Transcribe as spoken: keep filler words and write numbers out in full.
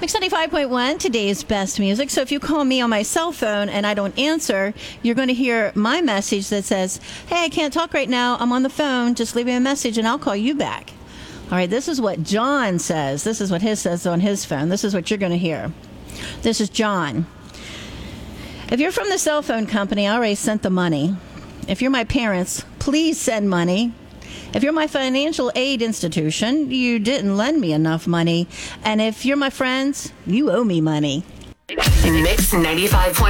Mix ninety-five point one, today's best music. So if you call me on my cell phone and I don't answer, you're going to hear my message that says, hey, I can't talk right now. I'm on the phone. Just leave me a message and I'll call you back. All right, this is what John says. This is what his says on his phone. This is what you're going to hear. This is John. If you're from the cell phone company, I already sent the money. If you're my parents, please send money. If you're my financial aid institution, you didn't lend me enough money. And if you're my friends, you owe me money. Mix ninety-five point one.